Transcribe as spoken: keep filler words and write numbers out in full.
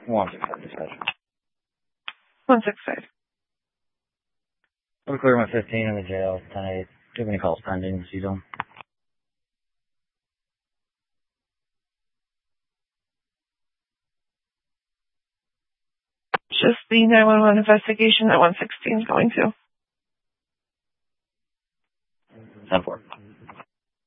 one six five dispatch. one six five. I'm clear one fifteen in the jail. ten eight. Do you have any calls pending? See them? Just the nine one one investigation that one sixteen is going to. ten four.